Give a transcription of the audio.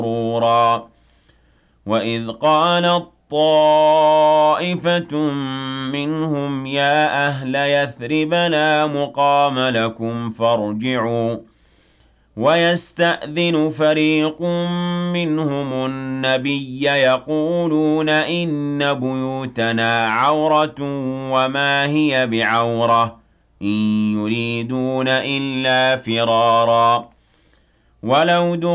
مسرورا وإذ قالت طائفة منهم يا أهل يثرب لا مقام لكم فارجعوا ويستأذن فريق منهم النبي يقولون إن بيوتنا عورة وما هي بعورة إن يريدون إلا فرارا ولو